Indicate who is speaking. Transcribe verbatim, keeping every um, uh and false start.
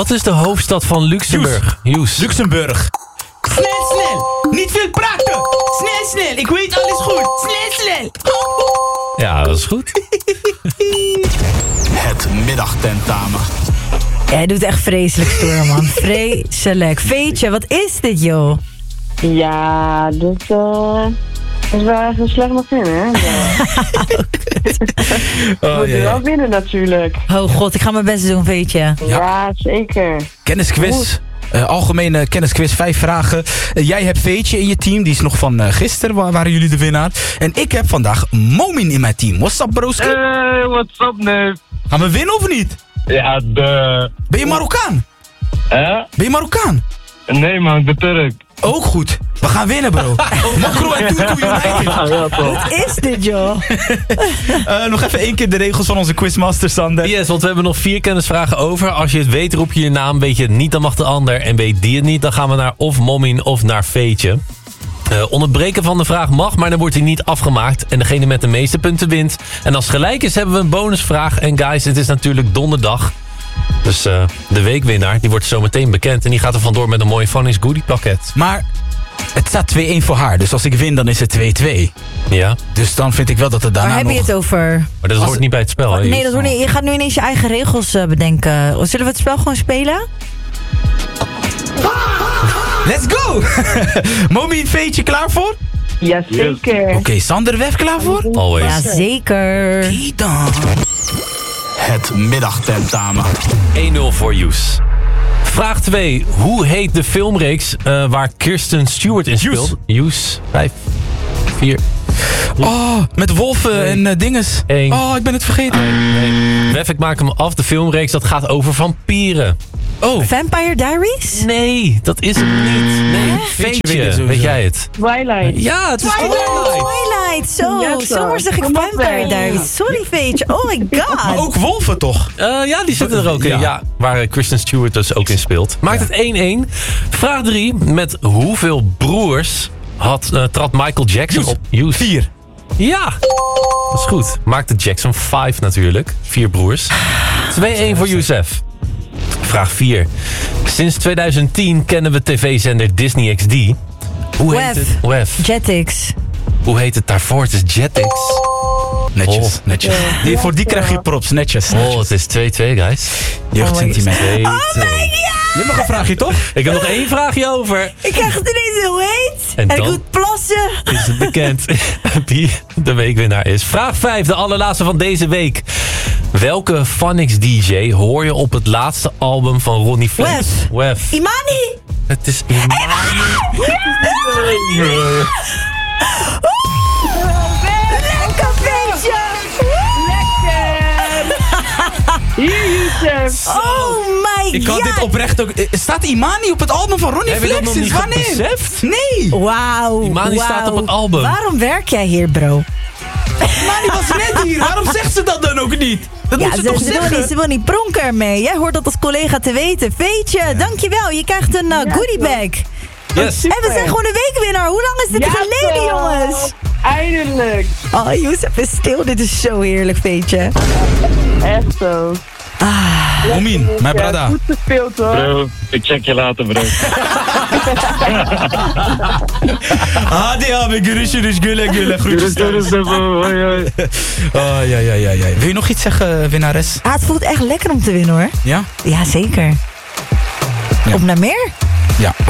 Speaker 1: Wat is de hoofdstad van Luxemburg? Joes.
Speaker 2: Luxemburg. Snel, snel. Niet veel praten. Snel, snel. Ik weet alles goed. Snel, snel.
Speaker 1: Ja, dat is goed.
Speaker 3: Het middagtentamen.
Speaker 4: Jij doet echt vreselijk stoer, man. Vreselijk. Veetje, wat is dit, joh?
Speaker 5: Ja, dit uh, is wel echt een slecht begin, hè? Ja.
Speaker 2: Oh,
Speaker 5: Moet
Speaker 2: ja,
Speaker 5: je
Speaker 2: ja.
Speaker 5: wel winnen natuurlijk.
Speaker 4: Oh god, ik ga mijn best doen, Veetje.
Speaker 5: Ja,
Speaker 2: Ja.
Speaker 5: zeker.
Speaker 2: Kennisquiz. Uh, algemene kennisquiz, vijf vragen. Uh, jij hebt Veetje in je team, die is nog van uh, gisteren, waar waren jullie de winnaar. En ik heb vandaag Momin in mijn team. What's up, broski?
Speaker 6: Hey, what's up, neef?
Speaker 2: Gaan we winnen of niet?
Speaker 6: Ja, de...
Speaker 2: Ben je Marokkaan?
Speaker 6: Hè?
Speaker 2: Ben je Marokkaan?
Speaker 6: Nee, man, ik ben Turk.
Speaker 2: Ook goed. We gaan winnen, bro. Makro en Turku United.
Speaker 6: Ja, ja, toch.
Speaker 4: Wat is dit, joh?
Speaker 2: Uh, nog even één keer de regels van onze quizmaster, Sander.
Speaker 1: Yes, want we hebben nog vier kennisvragen over. Als je het weet, roep je je naam. Weet je het niet, dan mag de ander. En weet die het niet, dan gaan we naar of Momin of naar Veetje. Uh, onderbreken van de vraag mag, maar dan wordt hij niet afgemaakt. En degene met de meeste punten wint. En als het gelijk is, hebben we een bonusvraag. En guys, het is natuurlijk donderdag. Dus uh, de weekwinnaar, die wordt zo meteen bekend. En die gaat er vandoor met een mooie Phonics Goodie pakket.
Speaker 2: Maar het staat twee-één voor haar. Dus als ik win, dan is het twee-twee.
Speaker 1: Ja,
Speaker 2: Dus dan vind ik wel dat het daarna
Speaker 4: Waar heb
Speaker 2: nog...
Speaker 4: je het over?
Speaker 1: maar dat hoort niet bij het spel. Hè,
Speaker 4: Nee,
Speaker 1: Joes?
Speaker 4: dat hoort niet. Je gaat nu ineens je eigen regels uh, bedenken. Zullen we het spel gewoon spelen?
Speaker 2: Let's go! Momin, Veetje, klaar voor?
Speaker 5: Jazeker.
Speaker 2: Oké, okay, Sander, Wef, klaar voor?
Speaker 1: Always.
Speaker 4: Jazeker.
Speaker 2: Oké dan.
Speaker 3: Het middagtentamen.
Speaker 1: één nul voor Joes. Vraag twee. Hoe heet de filmreeks uh, waar Kirsten Stewart in speelt? Joes. vijf, vier,
Speaker 2: Oh, met wolven en uh, dinges.
Speaker 1: één.
Speaker 2: Oh, ik ben het vergeten.
Speaker 1: Nee. Wef, ik maak hem af. De filmreeks dat gaat over vampieren.
Speaker 2: Oh,
Speaker 4: Vampire Diaries?
Speaker 1: Nee, dat is het niet. Nee,
Speaker 2: Veetje weet het
Speaker 1: Veetje,
Speaker 2: sowieso.
Speaker 1: weet jij het?
Speaker 5: Twilight.
Speaker 1: Ja, het is
Speaker 4: Twilight.
Speaker 1: Twilight.
Speaker 4: Twilight. Zo,
Speaker 5: Ja, zo.
Speaker 4: zomaar zeg ik
Speaker 5: Kom op,
Speaker 4: Vampire
Speaker 5: hè.
Speaker 4: Diaries. Sorry, Veetje. Oh my god.
Speaker 2: maar ook wolven toch?
Speaker 1: Uh, ja, die zitten er ook in.
Speaker 2: Ja.
Speaker 1: Ja, waar Kristen Stewart dus ook in speelt. Maakt het één-één. Vraag drie. Met hoeveel broers had, uh, trad Michael Jackson
Speaker 2: Joes.
Speaker 1: op? Joes.
Speaker 2: Vier.
Speaker 1: Ja, dat is goed. Maakte Jackson vijf natuurlijk. Vier broers. twee-één voor Youssef. Vraag vier. Sinds tweeduizend tien kennen we tv-zender Disney X D. Hoe heet
Speaker 4: Wef.
Speaker 1: het? Wef.
Speaker 4: Jetix.
Speaker 1: Hoe heet het daarvoor? Het is Jetix.
Speaker 2: Netjes,
Speaker 1: Oh.
Speaker 2: netjes. Die, voor die krijg je props, netjes.
Speaker 1: Oh, het is twee-twee, guys.
Speaker 2: Jeugdsentiment.
Speaker 1: twee-twee.
Speaker 2: Je hebt nog een vraagje, toch?
Speaker 1: Ik heb nog één vraagje over.
Speaker 4: Ik krijg het ineens heel heet.
Speaker 1: En
Speaker 4: En, ik
Speaker 1: dan?
Speaker 4: moet plassen.
Speaker 1: Is het bekend wie de weekwinnaar is. Vraag vijf, de allerlaatste van deze week. Welke Phonics D J hoor je op het laatste album van Ronnie Flex?
Speaker 4: Wef.
Speaker 1: Wef.
Speaker 4: Imani.
Speaker 1: Het is Imani.
Speaker 4: Lekker, Veetje.
Speaker 5: Hier, Youssef.
Speaker 4: Oh my god.
Speaker 2: Ik kan dit oprecht ook... eh, Staat Imani op het album van Ronnie
Speaker 1: Heb je dat
Speaker 2: Flex?
Speaker 1: nog niet
Speaker 2: Sinds wanneer?
Speaker 1: beseft?
Speaker 2: Nee.
Speaker 4: Wauw.
Speaker 1: Imani
Speaker 4: wauw.
Speaker 1: staat op het album.
Speaker 4: Waarom werk jij hier, bro?
Speaker 2: Imani was net hier. Waarom zegt ze dat dan ook niet? Dat
Speaker 4: Ja,
Speaker 2: moet ze
Speaker 4: ze,
Speaker 2: toch
Speaker 4: ze, wil
Speaker 2: zeggen?
Speaker 4: niet, ze wil niet pronken ermee. Jij hoort dat als collega te weten. Veetje, dankjewel. Je krijgt een uh, goodie bag.
Speaker 1: Yes.
Speaker 4: En we zijn gewoon de weekwinnaar. Hoe lang is dit
Speaker 5: Ja,
Speaker 4: geleden,
Speaker 5: toch.
Speaker 4: jongens?
Speaker 5: Eindelijk.
Speaker 4: Oh, Youssef is stil. Dit is zo heerlijk, Veetje.
Speaker 5: Echt zo.
Speaker 2: Momin, mijn
Speaker 5: Ja,
Speaker 2: brada.
Speaker 5: goed gespeeld, hoor.
Speaker 6: Bro, ik check je later, bro.
Speaker 2: Hadi abi, görüşürüz, güle güle. Groetjes thuis.
Speaker 6: Hoi, hoi.
Speaker 2: Oh, ja, ja, ja, ja. Wil je nog iets zeggen, winnares?
Speaker 4: Ah, het voelt echt lekker om te winnen, hoor.
Speaker 2: Ja?
Speaker 4: Ja, zeker.
Speaker 2: Ja.
Speaker 4: Op naar meer?
Speaker 2: Ja,